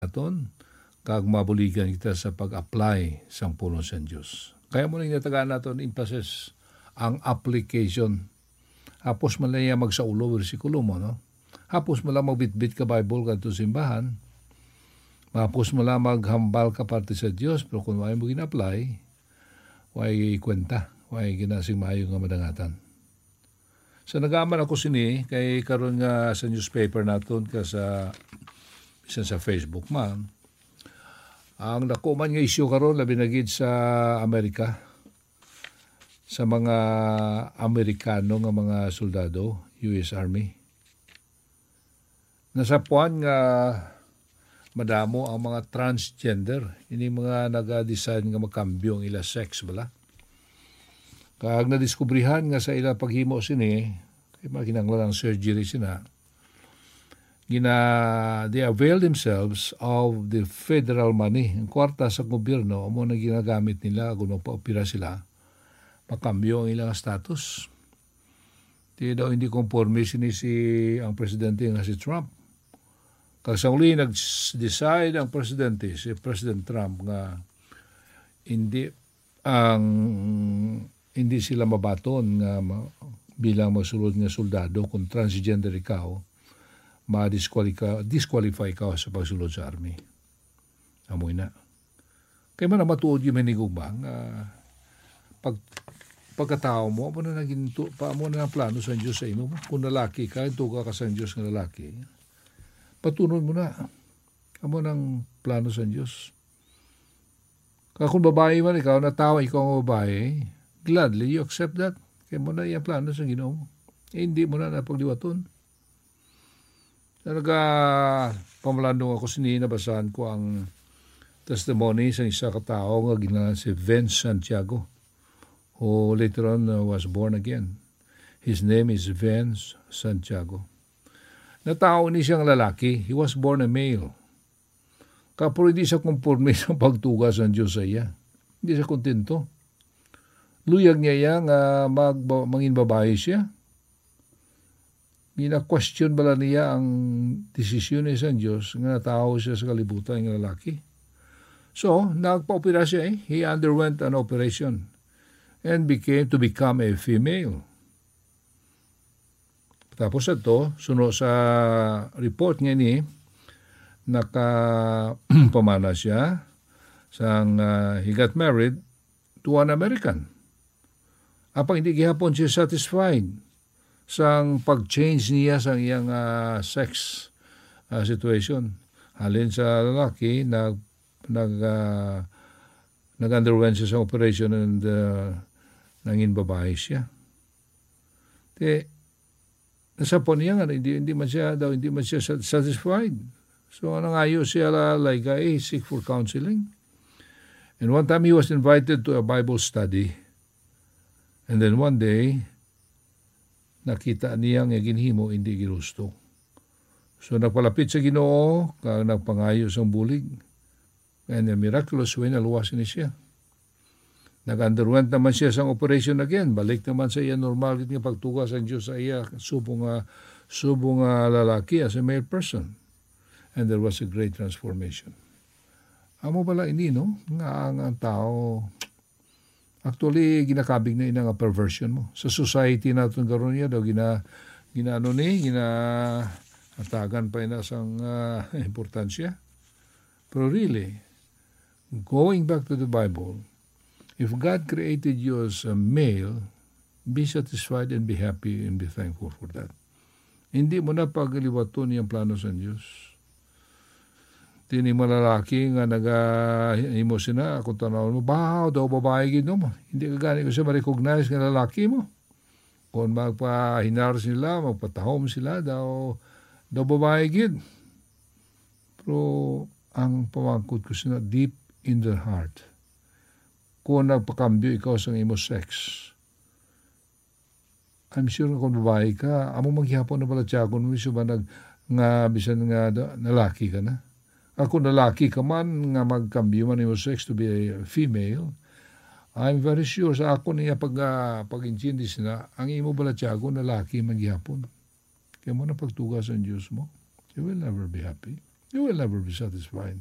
aton kag mabuligan kita sa pag-apply sang pulong sa Dios. Kaya mo nang natagaan naton emphasis ang application. Hapos man lang magsaulo bersikulo mo, no? Hapos mo lang magbitbit ka Bible kadto simbahan. Hapos mo lang maghambal ka parte sa Dios, pero kung wala mo gina-apply, way kwenta, way ginasing maayo nga madangatan. So nagaman ako sini kay karon nga sa newspaper naton ka sa bisan sa Facebook man. Ang dako man nga issue karon labi na gid sa Amerika sa mga Amerikano nga mga soldado, US Army. Nasapuan nga madamo ang mga transgender, ini mga naga-decide nga magkambyo ang ila sex bala. Kag nadiskubrihan nga sa ila paghimo sini, kay maginanglan ang surgery sina, they avail themselves of the federal money. Ang kwarta sa gobyerno, amo na ginagamit nila kung magpa-opera sila, makambyo ang ilang status. Di daw hindi conforme sini ang presidente nga si Trump. Kag sa uli nag-decide ang presidente, si President Trump, nga hindi sila mabaton nga bilang masulod nga soldado kung transgender ikaw, disqualify ka sa pagsulod sa army. Amoy na. Kaya man matuod yung manigubang, pagkatao mo, amo na ang plano sa Diyos sa imo. Kung lalaki ka, ito ka sa Diyos ng lalaki, patunod mo na. Amo ng plano sa Diyos. Kung babae man ikaw, natawa ikaw ang babae, gladly you accept that. Kaya mo na yung plano sa Ginoo mo. Hindi mo na napagliwaton. Talaga, pamalandong ako nabasahan ko ang testimony sa isa katao nga ginalan si Vince Santiago, who later on was born again. His name is Vince Santiago. Natao ni siyang lalaki. He was born a male. Kapuro hindi siya conforme sa pagtugas ng Diyos sa iya. Hindi siya kontento. Luyag niya nga mangin babae siya. Gina-question bala niya ang desisyon niya sa Diyos nga natao siya sa kalibutan ng lalaki. So, nagpa-opera siya. He underwent an operation and become a female. Tapos ito, sunod sa report niya nakapamana siya he got married to an American. Apang hindi gihapon siya satisfied sang pag-change niya sa iyang sex situation. Halin sa lalaki, nag-underwent siya sa operation and nangin babae siya. Nasa po niya nga, hindi man siya satisfied. So, nangayo siya seek for counseling. And one time he was invited to a Bible study. And then one day, nakita niya nga ginhimo, hindi ginusto. So, nagpalapit sa Ginoo, nagpangayo sa bulig. And a miraculous way, naluwas ni siya. Nag-underwent naman siya sa operation again. Balik naman sa iya normal nga pagtugas ang Diyos sa iya subong lalaki as a male person. And there was a great transformation. Amo pala ini, no? Nga ang tao, actually, ginakabig na ina nga perversion mo. Sa society natin karon niya, daw atagan pa ina sang importansya. Pero really, going back to the Bible, if God created you as a male, be satisfied and be happy and be thankful for that. Hindi mo na pagliwaton yung plano sa Diyos. Tini mo lalaki nga nag-imo sina, kung tanawin mo, daw babae gid mo. Hindi ka gani ko siya ma-recognize nga lalaki mo. Kung magpahinar sila, magpatahom sila, daw babae gid. Pero ang pamangkot ko sina, deep in their heart, kung nagpakambyo ikaw sa imo sex, I'm sure kung babae ka, amo maghihapon na pala tiyakon mo siya ba bisan nga nalaki ka na. Kung nalaki ka man, nga magkambyo man imo sex to be a female, I'm very sure sa ako niya pag-intindis na, ang imo bala tiyago, nalaki maghihapon. Kaya mo na pagtugas ang Diyos mo, you will never be happy. you will never be satisfied.